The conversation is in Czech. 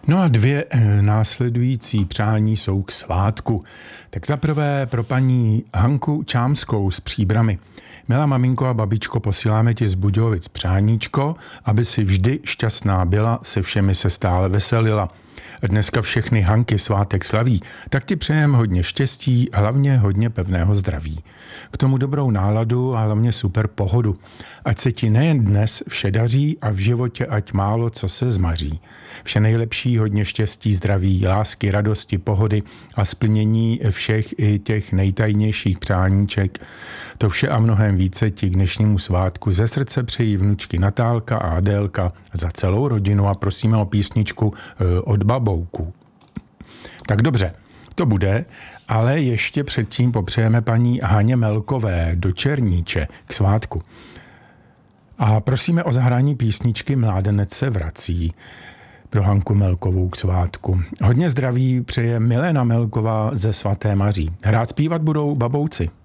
No a dvě následující přání jsou k svátku. Tak zaprvé pro paní Hanku Čámskou z Příbrami. Milá maminko a babičko, posíláme ti z Budějovic přáníčko, aby si vždy šťastná byla, se všemi se stále veselila. Dneska všechny Hanky svátek slaví, tak ti přejem hodně štěstí, hlavně hodně pevného zdraví. K tomu dobrou náladu a hlavně super pohodu. Ať se ti nejen dnes vše daří a v životě ať málo co se zmaří. Vše nejlepší, hodně štěstí, zdraví, lásky, radosti, pohody a splnění všech i těch nejtajnějších přáníček. To vše a mnohem více ti k dnešnímu svátku ze srdce přejí vnučky Natálka a Adélka za celou rodinu a prosíme o písničku od Babouku. Tak dobře, to bude, ale ještě předtím popřejeme paní Haně Melkové do Černíče k svátku. A prosíme o zahrání písničky Mládenec se vrací pro Hanku Melkovou k svátku. Hodně zdraví přeje Milena Melková ze Svaté Maří. Hrát zpívat budou Babouci.